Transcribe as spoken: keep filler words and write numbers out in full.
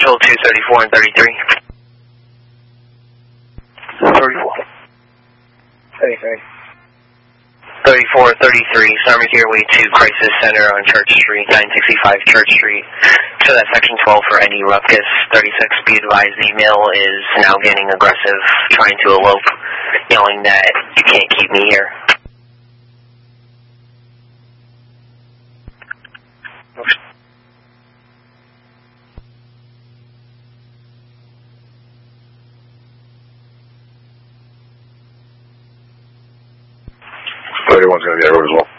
Central two thirty-four and thirty-three. thirty-four. thirty-three. thirty-four, thirty-three, Army Airway two Crisis Center on Church Street, nine sixty-five Church Street. So that's section twelve for any ruckus. thirty-six, be advised, the email is now getting aggressive, trying to elope, yelling that you can't keep me here. thirty-one's going to be there as well.